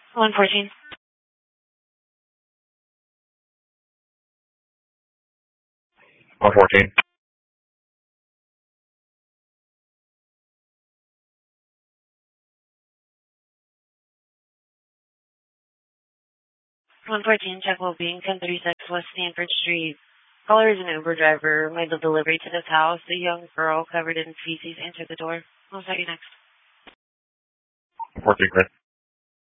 114. 114. 114, check well being, 1036 West Stanford Street. Caller is an Uber driver, made the delivery to this house. The young girl covered in feces entered the door. I'll set you next. 14, great.